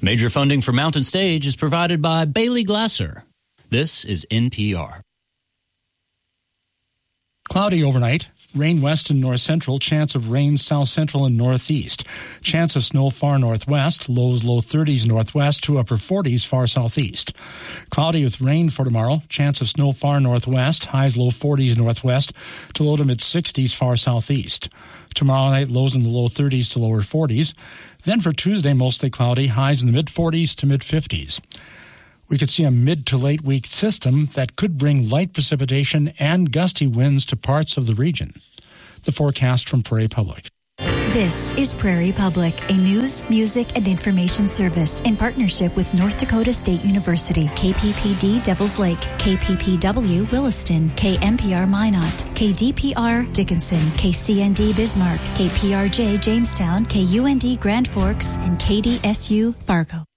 Major funding for Mountain Stage is provided by Bailey Glasser. This is NPR. Cloudy overnight. Rain west and north central. Chance of rain south central and northeast. Chance of snow far northwest. Lows low 30s northwest to upper 40s far southeast. Cloudy with rain for tomorrow. Chance of snow far northwest. Highs low 40s northwest to low to mid 60s far southeast. Tomorrow night, lows in the low 30s to lower 40s. Then for Tuesday, mostly cloudy. Highs in the mid 40s to mid 50s. We could see a mid to late week system that could bring light precipitation and gusty winds to parts of the region. The forecast from Prairie Public. This is Prairie Public, a news, music, and information service in partnership with North Dakota State University, KPPD Devils Lake, KPPW Williston, KMPR Minot, KDPR Dickinson, KCND Bismarck, KPRJ Jamestown, KUND Grand Forks, and KDSU Fargo.